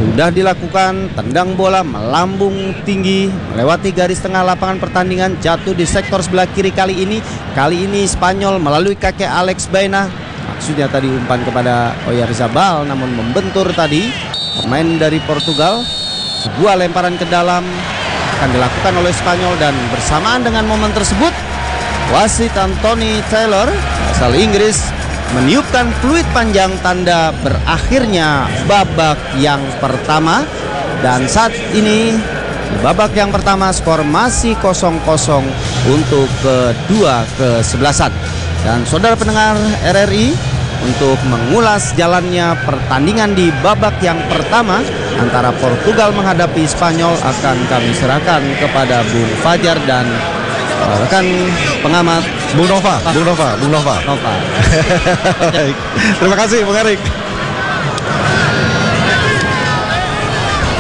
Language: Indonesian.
Sudah dilakukan, tendang bola melambung tinggi melewati garis tengah lapangan pertandingan, jatuh di sektor sebelah kiri kali ini. Kali ini Spanyol melalui kakek Alex Baena. Maksudnya tadi umpan kepada Oyarzabal, namun membentur tadi pemain dari Portugal. Sebuah lemparan ke dalam akan dilakukan oleh Spanyol, dan bersamaan dengan momen tersebut wasit Anthony Taylor asal Inggris meniupkan fluid panjang tanda berakhirnya babak yang pertama. Dan saat ini di babak yang pertama skor masih 0-0 untuk kedua kesebelasan. Dan saudara pendengar RRI, untuk mengulas jalannya pertandingan di babak yang pertama antara Portugal menghadapi Spanyol akan kami serahkan kepada Bung Fajar dan rekan pengamat Bung Nova. Nova. Terima kasih Bung Erik.